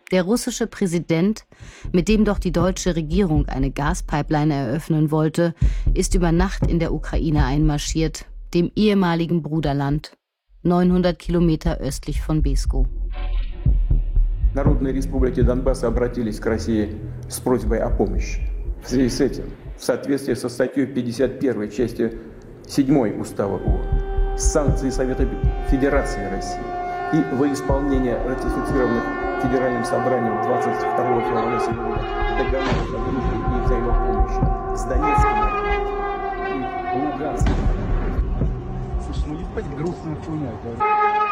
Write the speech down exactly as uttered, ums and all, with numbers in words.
Der russische Präsident, mit dem doch die deutsche Regierung eine Gaspipeline eröffnen wollte, ist über Nacht in der Ukraine einmarschiert, dem ehemaligen Bruderland, neunhundert Kilometer östlich von Beeskow. Народные республики Донбасса обратились к России с просьбой о помощи. В связи с этим, в соответствии со статьей пятьдесят первой части седьмой Устава ООН, санкции Совета Федерации России и во исполнение ратифицированных Федеральным собранием двадцать второго февраля сего года договоров о дружбе и взаимопомощи с Донецким и Луганским. Слушай, ну ебать грустная хуйня.